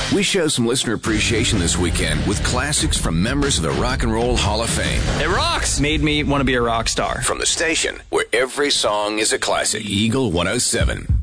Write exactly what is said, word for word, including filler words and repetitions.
We show some listener appreciation this weekend with classics from members of the Rock and Roll Hall of Fame. It rocks! Made me want to be a rock star. From the station where every song is a classic. Eagle one oh seven.